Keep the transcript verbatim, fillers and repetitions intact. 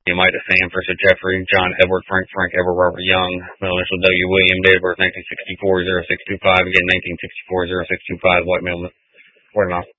Mike Sam, First Jeffrey, John Edward, Frank, Frank Edward, Robert Young, middle initial W. William, date of birth nineteen sixty-four, oh six two five, again nineteen sixty-four, oh six two five, white male, word mouth.